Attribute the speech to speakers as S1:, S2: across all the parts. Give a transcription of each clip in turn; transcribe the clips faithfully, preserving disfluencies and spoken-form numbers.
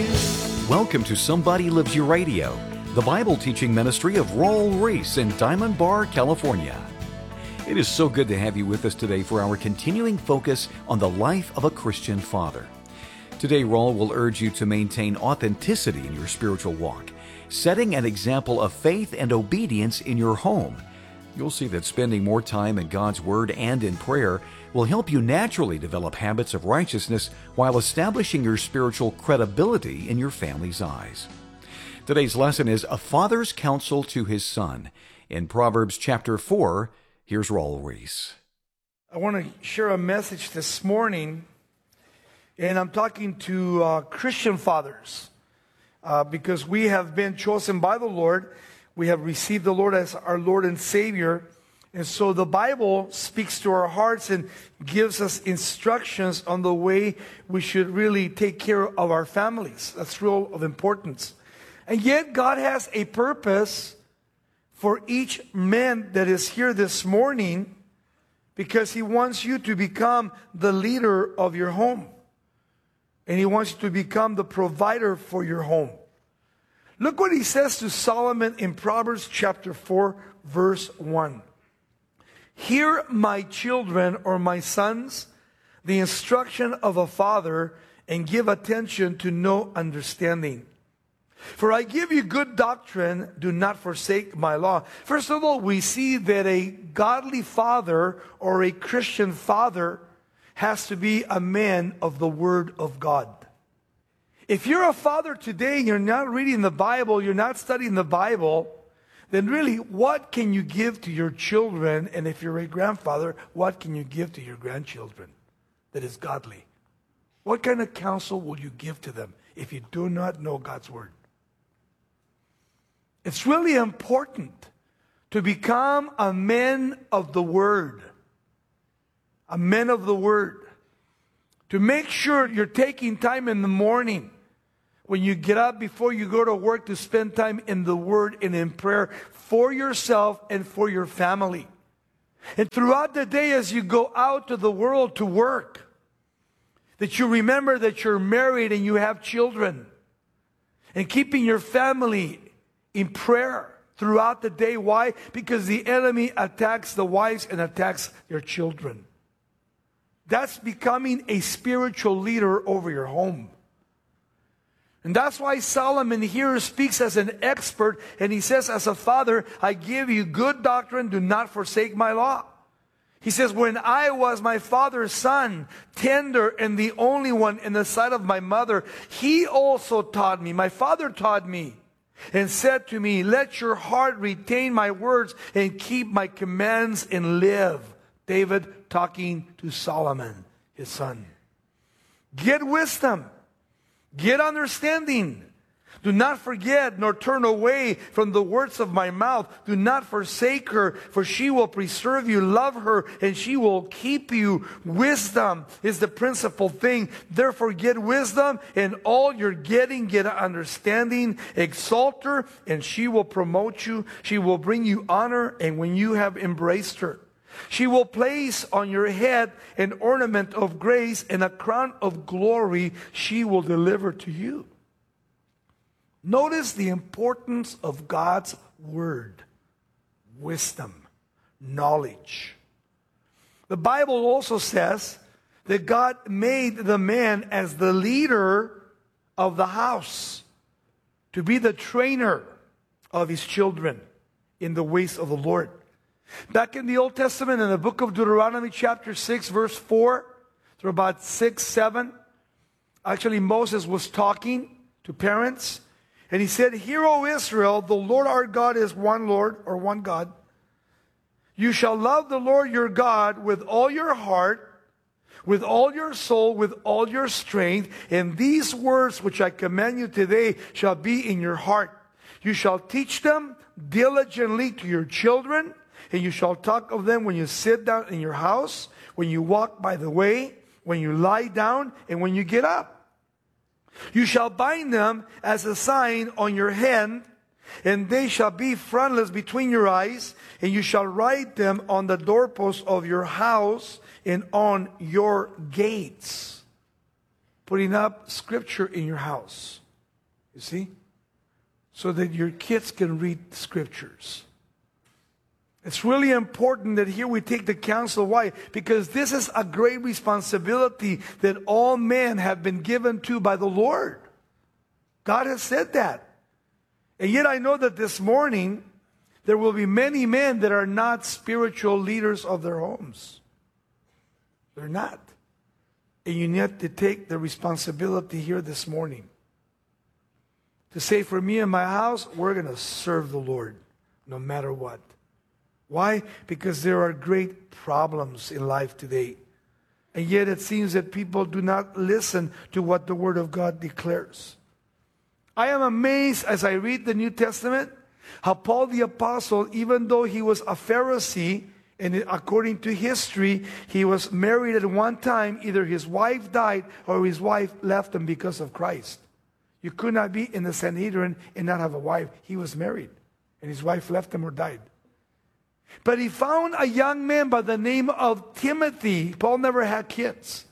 S1: Welcome to Somebody Loves You Radio, the Bible teaching ministry of Raul Ries in Diamond Bar, California. It is so good to have you with us today for our continuing focus on the life of a Christian father. Today, Raul will urge you to maintain authenticity in your spiritual walk, setting an example of faith and obedience in your home. You'll see that spending more time in God's Word and in prayer will help you naturally develop habits of righteousness while establishing your spiritual credibility in your family's eyes. Today's lesson is A Father's Counsel to His Son. In Proverbs chapter four, here's Raul Ries.
S2: I want to share a message this morning, and I'm talking to uh, Christian fathers uh, because we have been chosen by the Lord. We have received the Lord as our Lord and Savior. And so the Bible speaks to our hearts and gives us instructions on the way we should really take care of our families. That's real of importance. And yet God has a purpose for each man that is here this morning, because He wants you to become the leader of your home. And He wants you to become the provider for your home. Look what He says to Solomon in Proverbs chapter four, verse one. Hear, my children, or my sons, the instruction of a father, and give attention to no understanding. For I give you good doctrine, do not forsake my law. First of all, we see that a godly father or a Christian father has to be a man of the Word of God. If you're a father today and you're not reading the Bible, you're not studying the Bible, then really, what can you give to your children? And if you're a grandfather, what can you give to your grandchildren that is godly? What kind of counsel will you give to them if you do not know God's Word? It's really important to become a man of the Word. A man of the Word. To make sure you're taking time in the morning when you get up before you go to work to spend time in the Word and in prayer for yourself and for your family. And throughout the day as you go out to the world to work, that you remember that you're married and you have children. And keeping your family in prayer throughout the day. Why? Because the enemy attacks the wives and attacks your children. That's becoming a spiritual leader over your home. And that's why Solomon here speaks as an expert, and he says, as a father, I give you good doctrine, do not forsake my law. He says, when I was my father's son, tender and the only one in the sight of my mother, he also taught me, my father taught me, and said to me, let your heart retain my words and keep my commands and live. David talking to Solomon, his son. Get wisdom. Get understanding. Do not forget nor turn away from the words of my mouth. Do not forsake her, for she will preserve you. Love her, and she will keep you. Wisdom is the principal thing. Therefore get wisdom, and all you're getting, get understanding. Exalt her, and she will promote you. She will bring you honor, and when you have embraced her, she will place on your head an ornament of grace, and a crown of glory she will deliver to you. Notice the importance of God's Word. Wisdom, knowledge. The Bible also says that God made the man as the leader of the house, to be the trainer of his children in the ways of the Lord. Back in the Old Testament, in the book of Deuteronomy chapter six, verse four, through about six, seven, actually Moses was talking to parents, and he said, hear, O Israel, the Lord our God is one Lord, or one God. You shall love the Lord your God with all your heart, with all your soul, with all your strength, and these words which I command you today shall be in your heart. You shall teach them diligently to your children, and you shall talk of them when you sit down in your house, when you walk by the way, when you lie down, and when you get up. You shall bind them as a sign on your hand, and they shall be frontlets between your eyes, and you shall write them on the doorposts of your house and on your gates. Putting up scripture in your house. You see? So that your kids can read the scriptures. It's really important that here we take the counsel. Why? Because this is a great responsibility that all men have been given to by the Lord. God has said that. And yet I know that this morning there will be many men that are not spiritual leaders of their homes. They're not. And you need to take the responsibility here this morning to say, for me and my house, we're going to serve the Lord no matter what. Why? Because there are great problems in life today. And yet it seems that people do not listen to what the Word of God declares. I am amazed as I read the New Testament how Paul the Apostle, even though he was a Pharisee, and according to history, he was married at one time. Either his wife died or his wife left him because of Christ. You could not be in the Sanhedrin and not have a wife. He was married, and his wife left him or died. But he found a young man by the name of Timothy. Paul never had kids.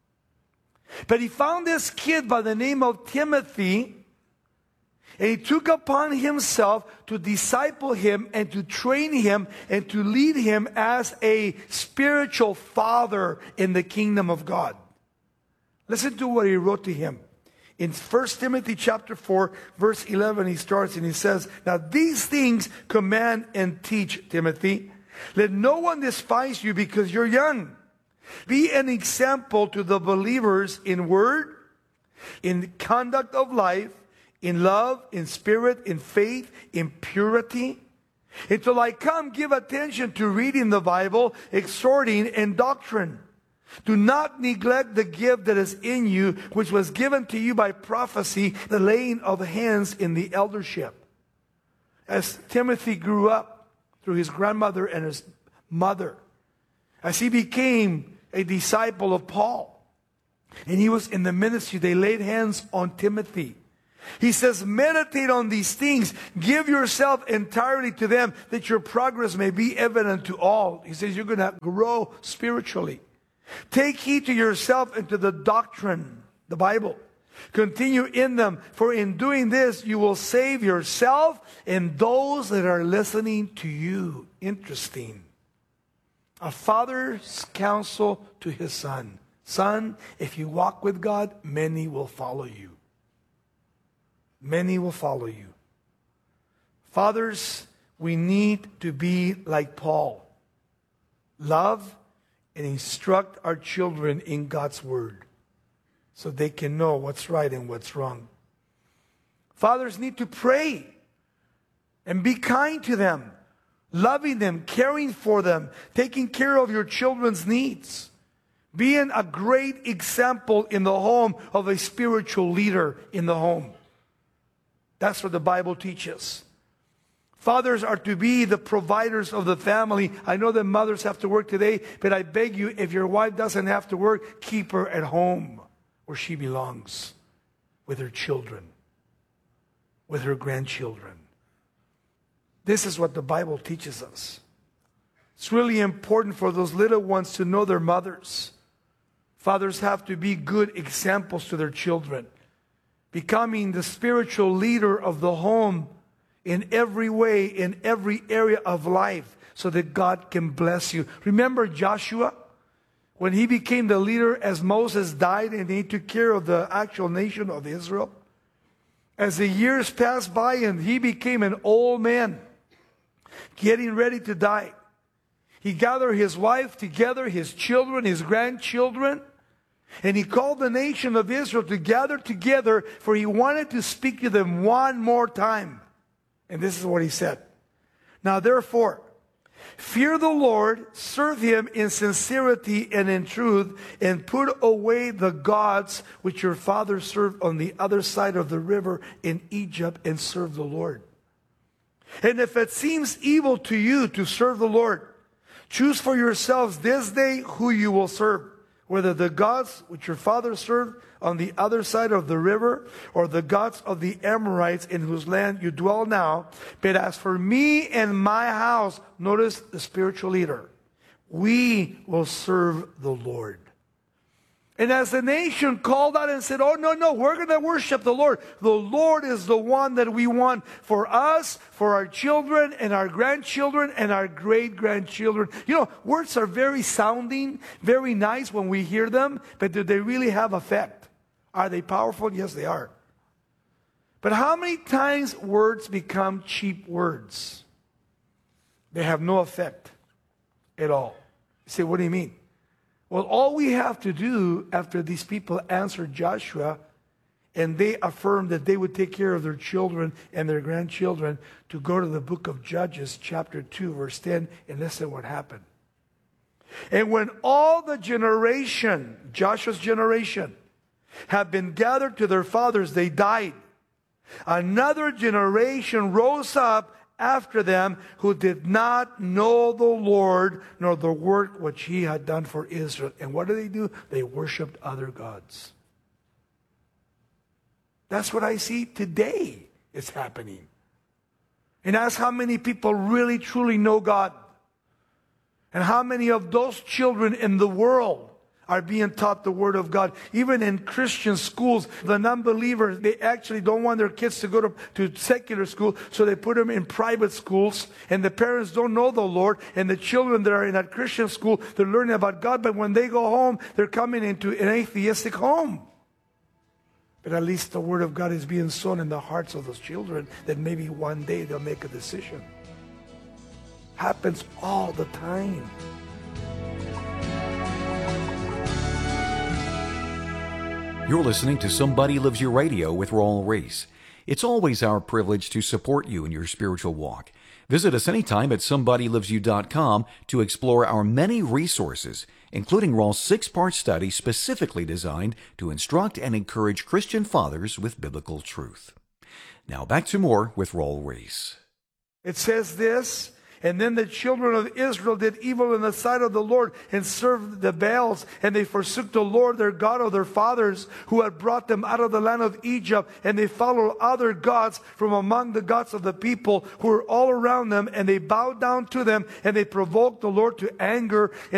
S2: But he found this kid by the name of Timothy, and he took upon himself to disciple him and to train him and to lead him as a spiritual father in the kingdom of God. Listen to what he wrote to him. In First Timothy chapter four, verse eleven, he starts and he says, now these things command and teach, Timothy. Let no one despise you because you're young. Be an example to the believers in word, in conduct of life, in love, in spirit, in faith, in purity. Until I come, give attention to reading the Bible, exhorting, and doctrine. Do not neglect the gift that is in you, which was given to you by prophecy, the laying of hands in the eldership. As Timothy grew up through his grandmother and his mother, as he became a disciple of Paul, and he was in the ministry, they laid hands on Timothy. He says, meditate on these things. Give yourself entirely to them, that your progress may be evident to all. He says, you're going to grow spiritually. Take heed to yourself and to the doctrine, the Bible. Continue in them, for in doing this, you will save yourself and those that are listening to you. Interesting. A father's counsel to his son. Son, if you walk with God, many will follow you. Many will follow you. Fathers, we need to be like Paul. Love and instruct our children in God's word so they can know what's right and what's wrong. Fathers need to pray and be kind to them, loving them, caring for them, taking care of your children's needs, being a great example in the home of a spiritual leader in the home. That's what the Bible teaches. Fathers are to be the providers of the family. I know that mothers have to work today, but I beg you, if your wife doesn't have to work, keep her at home where she belongs, with her children, with her grandchildren. This is what the Bible teaches us. It's really important for those little ones to know their mothers. Fathers have to be good examples to their children, becoming the spiritual leader of the home in every way, in every area of life, so that God can bless you. Remember Joshua? When he became the leader as Moses died and he took care of the actual nation of Israel? As the years passed by and he became an old man, getting ready to die, he gathered his wife together, his children, his grandchildren, and he called the nation of Israel to gather together, for he wanted to speak to them one more time. And this is what he said. Now therefore, fear the Lord, serve him in sincerity and in truth, and put away the gods which your fathers served on the other side of the river in Egypt, and serve the Lord. And if it seems evil to you to serve the Lord, choose for yourselves this day who you will serve, whether the gods which your fathers served on the other side of the river, or the gods of the Amorites in whose land you dwell now. But as for me and my house, notice the spiritual leader, we will serve the Lord. And as the nation called out and said, oh, no, no, we're going to worship the Lord. The Lord is the one that we want for us, for our children and our grandchildren and our great-grandchildren. You know, words are very sounding, very nice when we hear them, but do they really have effect? Are they powerful? Yes, they are. But how many times words become cheap words? They have no effect at all. You say, what do you mean? Well, all we have to do after these people answered Joshua and they affirmed that they would take care of their children and their grandchildren, to go to the book of Judges, chapter two, verse ten, and listen what happened. And when all the generation, Joshua's generation, have been gathered to their fathers, they died. Another generation rose up after them, who did not know the Lord, nor the work which he had done for Israel. And what did they do? They worshipped other gods. That's what I see today is happening. And that's how many people really, truly know God. And how many of those children in the world are being taught the Word of God. Even in Christian schools, the non-believers, they actually don't want their kids to go to, to secular school, so they put them in private schools, and the parents don't know the Lord, and the children that are in that Christian school, they're learning about God, but when they go home, they're coming into an atheistic home. But at least the Word of God is being sown in the hearts of those children, that maybe one day they'll make a decision. Happens all the time.
S1: You're listening to Somebody Loves You Radio with Raul Ries. It's always our privilege to support you in your spiritual walk. Visit us anytime at somebody loves you dot com to explore our many resources, including Raul's six-part study specifically designed to instruct and encourage Christian fathers with biblical truth. Now back to more with Raul Ries.
S2: It says this, and then the children of Israel did evil in the sight of the Lord and served the Baals, and they forsook the Lord their God of their fathers, who had brought them out of the land of Egypt, and they followed other gods from among the gods of the people who were all around them, and they bowed down to them, and they provoked the Lord to anger. And